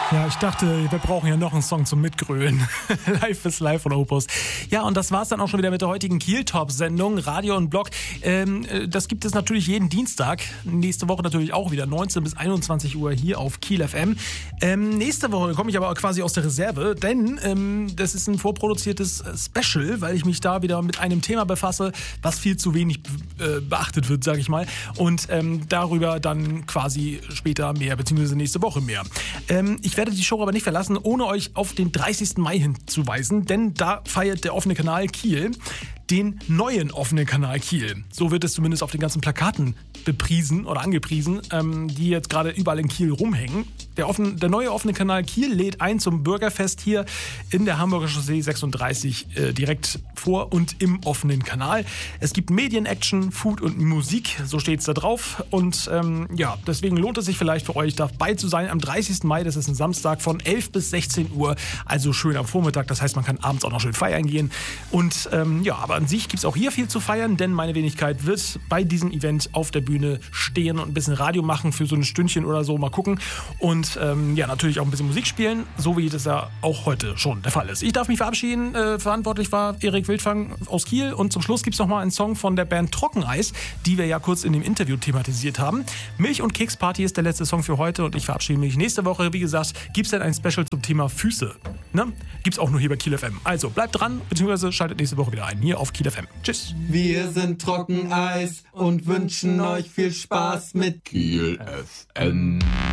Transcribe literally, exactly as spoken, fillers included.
Ja, ich dachte, wir brauchen ja noch einen Song zum Mitgrölen. Live ist live von Opus. Ja, und das war's dann auch schon wieder mit der heutigen Kiel-Top-Sendung, Radio und Blog. Ähm, das gibt es natürlich jeden Dienstag. Nächste Woche natürlich auch wieder, neunzehn bis einundzwanzig Uhr hier auf Kiel F M. Ähm, nächste Woche komme ich aber quasi aus der Reserve, denn ähm, das ist ein vorproduziertes Special, weil ich mich da wieder mit einem Thema befasse, was viel zu wenig äh, beachtet wird, sage ich mal. Und ähm, darüber dann quasi später mehr, beziehungsweise nächste Woche mehr. Ähm, ich werde die Show aber nicht verlassen, ohne euch auf den dreißigsten Mai hinzuweisen, denn da feiert der offene Kanal Kiel den neuen offenen Kanal Kiel. So wird es zumindest auf den ganzen Plakaten bepriesen oder angepriesen, ähm, die jetzt gerade überall in Kiel rumhängen. Der, offen, der neue offene Kanal Kiel lädt ein zum Bürgerfest hier in der Hamburger Chaussee sechsunddreißig äh, direkt vor und im offenen Kanal. Es gibt Medien-Action, Food und Musik, so steht es da drauf. Und ähm, ja, deswegen lohnt es sich vielleicht für euch dabei zu sein am dreißigsten Mai, das ist ein Samstag von elf bis sechzehn Uhr, also schön am Vormittag, das heißt, man kann abends auch noch schön feiern gehen. Und ähm, ja, aber an sich gibt es auch hier viel zu feiern, denn meine Wenigkeit wird bei diesem Event auf der Bühne stehen und ein bisschen Radio machen für so ein Stündchen oder so, mal gucken. Und ähm, ja, natürlich auch ein bisschen Musik spielen, so wie das ja auch heute schon der Fall ist. Ich darf mich verabschieden. Äh, verantwortlich war Erik Wildfang aus Kiel. Und zum Schluss gibt es nochmal einen Song von der Band Trockeneis, die wir ja kurz in dem Interview thematisiert haben. Milch- und Keksparty ist der letzte Song für heute und ich verabschiede mich. Nächste Woche, wie gesagt, gibt es dann ein Special zum Thema Füße. Ne? Gibt es auch nur hier bei Kiel F M. Also bleibt dran, beziehungsweise schaltet nächste Woche wieder ein, hier auf Kiel F M. Tschüss. Wir sind Trockeneis und wünschen euch viel Spaß mit Kiel F M.